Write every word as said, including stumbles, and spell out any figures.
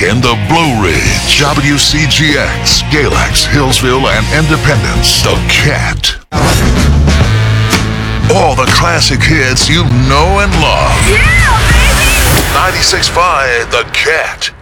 in the Blue Ridge. W C G X, Galax, Hillsville, and Independence. The Cat. All the classic hits you know and love. Yeah, baby! ninety-six point five The Cat.